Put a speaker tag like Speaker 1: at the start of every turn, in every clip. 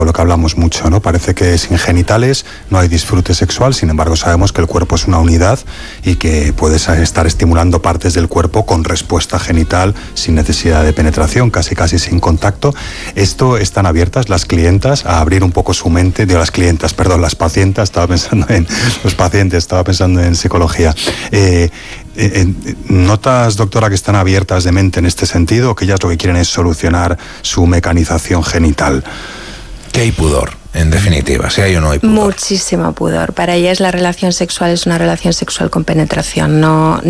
Speaker 1: lo que hablamos mucho, ¿no? Parece que sin genitales no hay disfrute sexual, sin embargo sabemos que el cuerpo es una unidad y que puedes estar estimulando partes del cuerpo con respuesta genital sin necesidad de penetración, casi sin contacto. Esto están abiertas las clientas a abrir un poco su mente, las pacientes, estaba pensando en los pacientes, estaba pensando en psicología. ¿Notas, doctora, que están abiertas de mente en este sentido o que ellas lo que quieren es solucionar su mecanización genital?
Speaker 2: Que hay pudor, en definitiva, si hay o no hay pudor.
Speaker 3: Muchísimo pudor. Para ellas la relación sexual es una relación sexual con penetración, no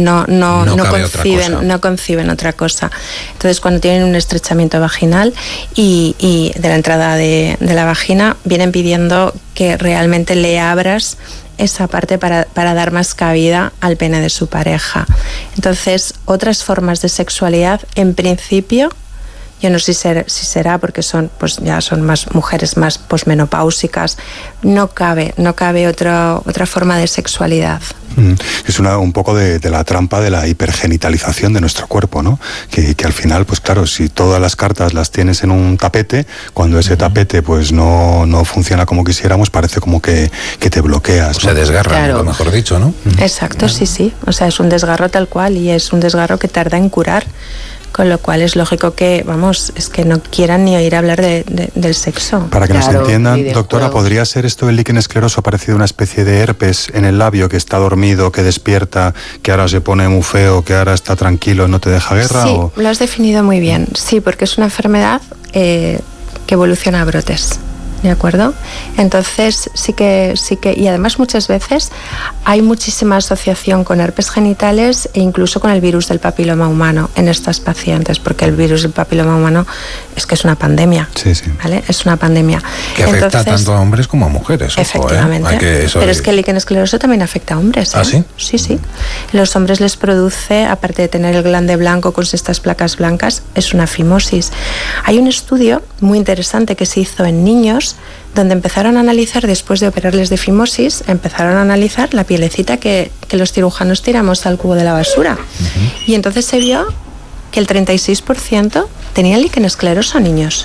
Speaker 3: conciben otra cosa. Entonces, cuando tienen un estrechamiento vaginal y de la entrada de la vagina, vienen pidiendo que realmente le abras esa parte para dar más cabida al pene de su pareja. Entonces, otras formas de sexualidad, en principio, yo no sé si será porque son más mujeres más posmenopáusicas, no cabe otra forma de sexualidad.
Speaker 1: Es un poco de la trampa de la hipergenitalización de nuestro cuerpo, ¿no? Que al final, pues claro, si todas las cartas las tienes en un tapete, cuando ese tapete pues no funciona como quisiéramos, parece como que te bloqueas, ¿no?
Speaker 2: Se desgarra, claro. Lo mejor dicho, ¿no?
Speaker 3: Exacto, sí. O sea, es un desgarro tal cual y es un desgarro que tarda en curar. Con lo cual es lógico que, es que no quieran ni oír hablar del sexo.
Speaker 1: Para que nos entiendan, doctora, ¿podría ser esto del líquen escleroso parecido a una especie de herpes en el labio que está dormido, que despierta, que ahora se pone muy feo, que ahora está tranquilo, no te deja guerra?
Speaker 3: Sí, lo has definido muy bien. Sí, porque es una enfermedad que evoluciona a brotes. ¿De acuerdo? Entonces sí que, y además muchas veces hay muchísima asociación con herpes genitales e incluso con el virus del papiloma humano en estas pacientes, porque el virus del papiloma humano es que es una pandemia.
Speaker 1: Sí.
Speaker 3: ¿Vale? Es una pandemia.
Speaker 2: Que afecta tanto a hombres como a mujeres.
Speaker 3: Efectivamente. Pero es que el líquen escleroso también afecta a hombres.
Speaker 2: ¿Ah, sí?
Speaker 3: Sí. Los hombres les produce, aparte de tener el glande blanco con estas placas blancas, es una fimosis. Hay un estudio muy interesante que se hizo en niños donde empezaron a analizar, después de operarles de fimosis, empezaron a analizar la pielecita que los cirujanos tiramos al cubo de la basura. Y entonces se vio que el 36% tenían líquen escleroso niños.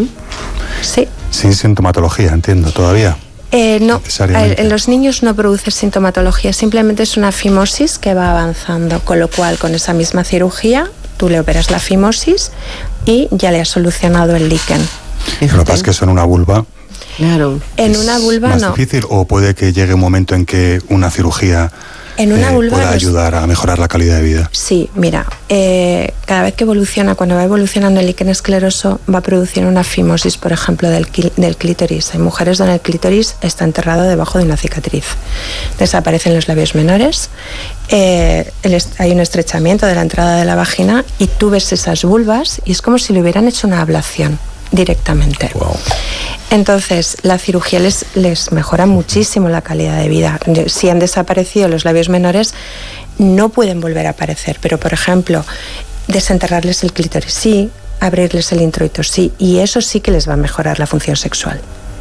Speaker 3: Sí.
Speaker 1: Sin sintomatología, entiendo, todavía.
Speaker 3: No, en los niños no produce sintomatología, simplemente es una fimosis que va avanzando, con lo cual con esa misma cirugía tú le operas la fimosis y ya le has solucionado el líquen.
Speaker 1: Lo que pasa es que eso en una vulva.
Speaker 3: Claro. En una vulva
Speaker 1: no. ¿Es más difícil o puede que llegue un momento en que una cirugía pueda ayudar a mejorar la calidad de vida?
Speaker 3: Sí, mira, cada vez que cuando va evolucionando el líquen escleroso, va a producir una fimosis, por ejemplo, del clítoris. Hay mujeres donde el clítoris está enterrado debajo de una cicatriz. Desaparecen los labios menores, hay un estrechamiento de la entrada de la vagina y tú ves esas vulvas y es como si le hubieran hecho una ablación directamente.
Speaker 2: Wow.
Speaker 3: Entonces, la cirugía les mejora muchísimo la calidad de vida. Si han desaparecido los labios menores, no pueden volver a aparecer, pero por ejemplo, desenterrarles el clítoris sí, abrirles el introito sí, y eso sí que les va a mejorar la función sexual.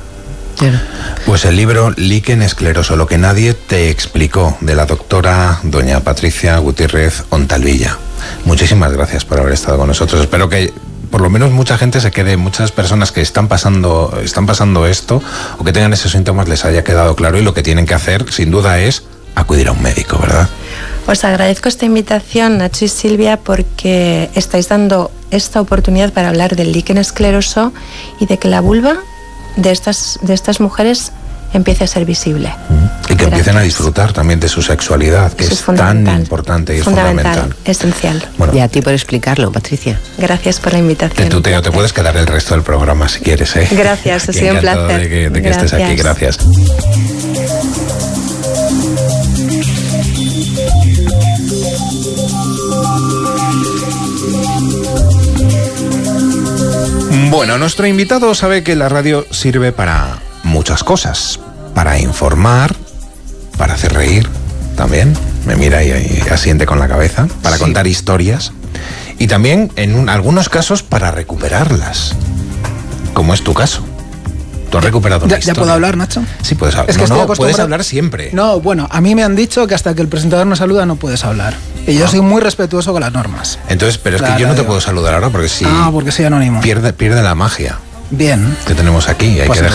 Speaker 2: Pues el libro Líquen escleroso, lo que nadie te explicó, de la doctora doña Patricia Gutiérrez Ontalvilla. Muchísimas gracias por haber estado con nosotros. Espero que por lo menos mucha gente se quede, muchas personas que están pasando esto o que tengan esos síntomas les haya quedado claro, y lo que tienen que hacer sin duda es acudir a un médico, ¿verdad?
Speaker 3: Os agradezco esta invitación, Nacho y Silvia, porque estáis dando esta oportunidad para hablar del líquen escleroso y de que la vulva de estas mujeres empiece a ser visible.
Speaker 2: Y que empiecen a disfrutar también de su sexualidad, que es tan importante y fundamental.
Speaker 3: Esencial.
Speaker 4: Bueno, y a ti por explicarlo, Patricia.
Speaker 3: Gracias por la invitación.
Speaker 2: De tuteo te puedes quedar el resto del programa si quieres, ¿eh?
Speaker 3: Gracias, ha sido un placer.
Speaker 2: De que estés aquí, gracias. Bueno, nuestro invitado sabe que la radio sirve para muchas cosas. Para informar, para hacer reír también. Me mira y asiente con la cabeza. Para contar historias. Y también, en algunos casos, para recuperarlas. Como es tu caso. Tú has recuperado una historia.
Speaker 5: ¿Ya puedo hablar, Nacho?
Speaker 2: Sí, puedes hablar.
Speaker 5: Es que
Speaker 2: puedes hablar siempre.
Speaker 5: No, bueno, a mí me han dicho que hasta que el presentador no saluda no puedes hablar. Y yo soy muy respetuoso con las normas.
Speaker 2: Entonces, pero es que yo no te puedo saludar ahora porque si...
Speaker 5: porque soy anónimo.
Speaker 2: Pierde la magia.
Speaker 5: Bien.
Speaker 2: ¿Qué tenemos aquí? Hay
Speaker 5: Pues
Speaker 2: que